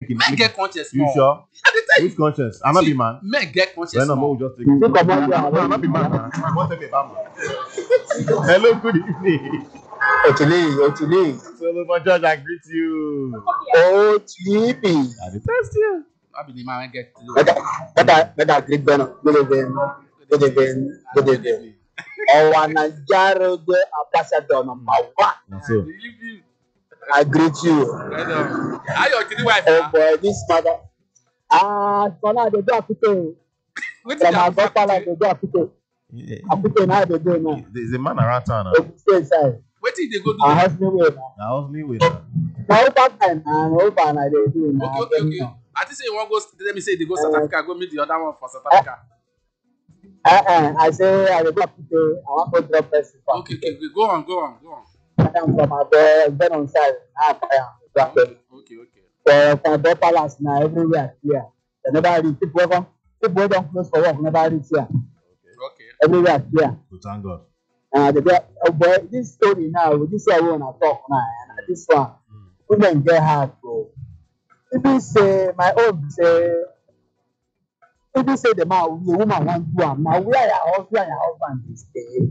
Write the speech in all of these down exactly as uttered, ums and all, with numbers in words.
pikin. Men get conscience. You more. sure? I dey tell Which you. conscience? I'm not be man. Men get conscience. Then no, more. we'll just take it. I'm not be man. Man. You want to be man? Hello, good evening. Otuli, Otuli. Solomon George, I greet you. Otuli. I detest you. I be the man wey get. Better, better, better greet Ben. Good evening. Good evening. Good evening. Our Nigeria ambassador number one. And so, I greet you. How your kiddy wife? Oh boy, this mother. Ah, for now they do apito. From our godfather they do apito. yeah, Apito now they do now. there's a man around town now. So stay inside. Wetin dey go do? Our husband way now. I was me with her. Now over time and over now they do now. Okay, okay, okay. I think say you wan go. Let me say they go South Africa. Go meet the other one for South Africa. Uh, uh, I say I dey do apito. I want to drop person. Okay, okay, okay. Go on, go on, go on. I'm from Ado, then on side. I am. Okay, okay, okay. For for Ado Palace now, everywhere clear. They never reach. People welcome. People don't close for work. Never reach here. Okay. Everywhere clear. So thank God. Uh, the oh boy, this story now, this one we wanna talk now, and this one, women get hard, bro. People say my own say, people say the man, the woman want do am. Now where your husband and your husband dey stay?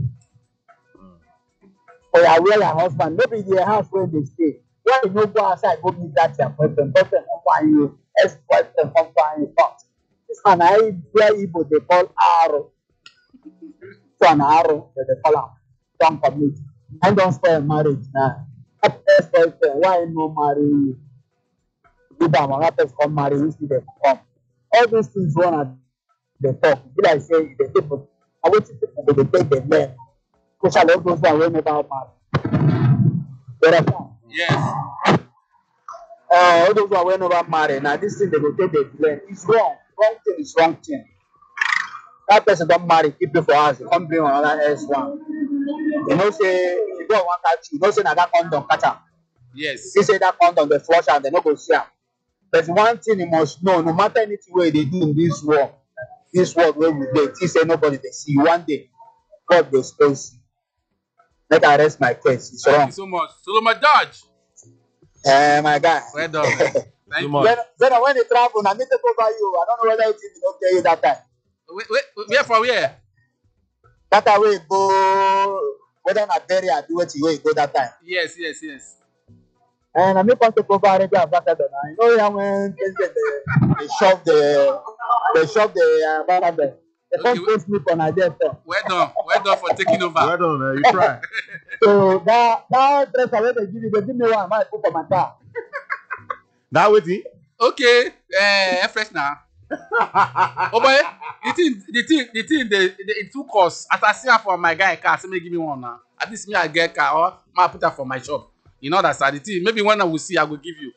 Or ya where your husband? Maybe the house where they stay. Why you no go outside go meet that your boyfriend? Boyfriend come find you, ex-boyfriend come find you. But this man, I where Igbo they call Aro. So an arrow that they call am don't commit. I don't spoil marriage now. That ex-boyfriend, why no marry you? Give am another person come marry, you see them come. All these things one at the talk. Be like say the people, I wait till people go dey take them men. Especially all those one wey never marry. You understand? Yes. Uh, all those one wey never marry, now this thing they go take the blame. It's wrong. Wrong thing is wrong thing. That person don't marry, keep you for house, come bring another S one. You know, say, if you don't want to catch you, you know, say, na that condom catch am. Yes. He say that condom, they flush am, they no go see am. But one thing you must know, no matter anything wey they do in this world, this world where we dey, he say nobody they see you. One day, God will space you. Make I rest my case. It's Thank wrong. you so much. Solomon George. Eh, my guy. Well done. Man. Thank you. When, when, when they travel, I need to take over you. I don't know whether it is don't tell you that time. Wait, wait, where for where? That time we go, whether na bury or do what you go that time. Yes, yes, yes. And I make one take over already ambassador now. You know how when president they, they shove the they shove the ambassador. They Okay, can't post me for Nigeria. So. Well done. Well done for taking over. Well done, uh, you try. So that that dress away they give you, they give me one, I put for my car. That with it? Okay. Eh, fresh now. Oh boy, the thing, the thing, the thing, the, the it took us. As I see her for my guy car, somebody give me one now. At least me I get car or I put her for my shop. You know that's the thing. Maybe when I will see, I will give you.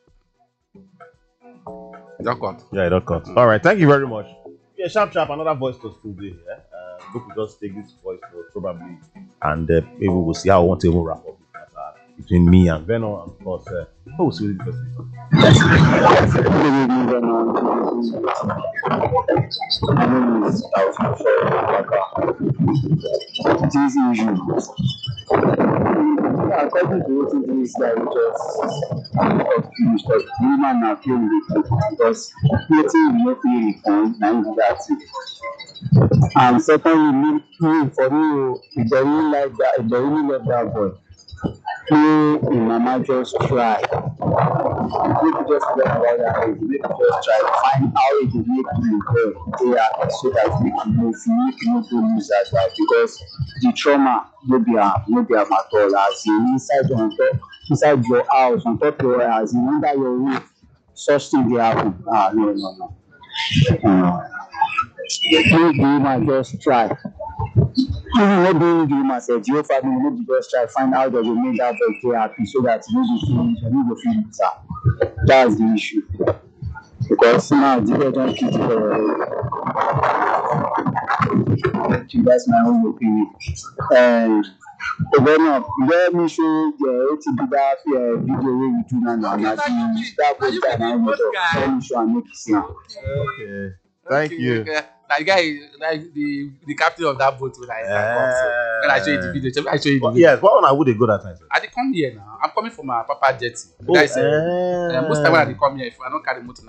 Don't cut. Yeah, it don't cut. All right, thank you very much. Yeah, sharp, sharp. Another voice to still there. Yeah? Uh, we could just take this voice note probably, and uh, maybe we'll see how I want to even wrap up this matter between me and Venom, and of course, uh, oh, we'll see what the According to what it is that we just because human are feeling it because nothing will not feel it and now that it. And secondly, me for me, if they really like that, if they really love that boy, me and mama just try. Maybe just learn about that. Maybe just try to find how it will make you well there so that we can move, make you not lose that guy because the trauma will be a will be a matter as in inside on top inside your house on top your house in under your roof such thing dey happen. Ah no no no. Uh, make the woman just try. Even not doing the woman say your family maybe just try find out that you make that boy dey happy so that you no go feel you no go feel bitter. That's the issue. Because now the boy don kill the boy already. That's my own opinion. And then uh, let me show you uh, it be that uh, video wey we do now now. Na the that boy that na we talk. Let me show and make you see am. Okay. Thank Okay, you. okay. That guy, like the the captain of that boat, when I Uh, so when I show you the video, I show you the But video. yes, what one I would they go that time? Sir? I dey come here now. I'm coming from my papa jetty. Oh, Guys, uh, eh. uh, most time when I dey come here, if I don't carry motor.